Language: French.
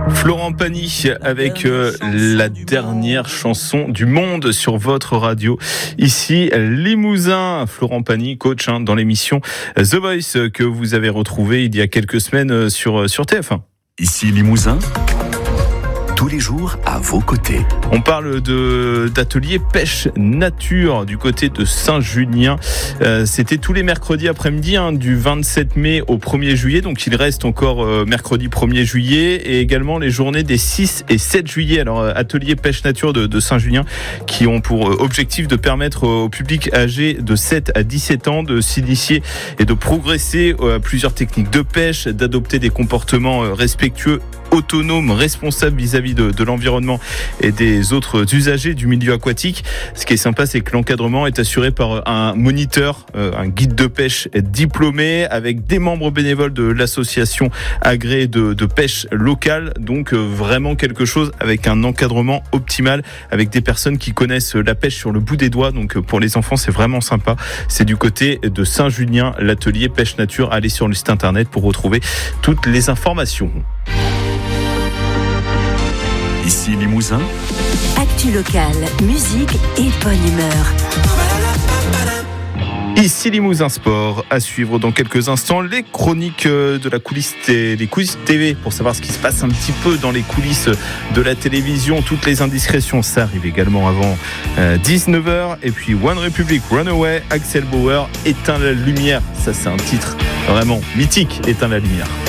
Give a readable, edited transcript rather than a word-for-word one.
Florent Pagny avec la dernière chanson du monde sur votre radio. Ici, Limousin. Florent Pagny, coach dans l'émission The Voice que vous avez retrouvé il y a quelques semaines sur TF1. Ici Limousin. Tous les jours à vos côtés. On parle d'atelier pêche nature du côté de Saint-Junien. C'était tous les mercredis après-midi du 27 mai au 1er juillet. Donc il reste encore mercredi 1er juillet et également les journées des 6 et 7 juillet. Alors atelier pêche nature de Saint-Junien qui ont pour objectif de permettre au public âgé de 7 à 17 ans de s'initier et de progresser à plusieurs techniques de pêche, d'adopter des comportements respectueux, autonome, responsable vis-à-vis de l'environnement et des autres usagers du milieu aquatique. Ce qui est sympa, c'est que l'encadrement est assuré par un moniteur, un guide de pêche diplômé avec des membres bénévoles de l'association agréée de pêche locale. Donc vraiment quelque chose avec un encadrement optimal, avec des personnes qui connaissent la pêche sur le bout des doigts. Donc pour les enfants, c'est vraiment sympa. C'est du côté de Saint-Junien, l'atelier pêche nature. Allez sur le site internet pour retrouver toutes les informations. Ici Limousin. Actu locale, musique et bonne humeur. Ici Limousin Sport, à suivre dans quelques instants les chroniques de la coulisse, les coulisses TV pour savoir ce qui se passe un petit peu dans les coulisses de la télévision, toutes les indiscrétions, ça arrive également avant 19h. Et puis One Republic Runaway, Axel Bauer, Éteins la lumière, ça c'est un titre vraiment mythique, Éteins la lumière.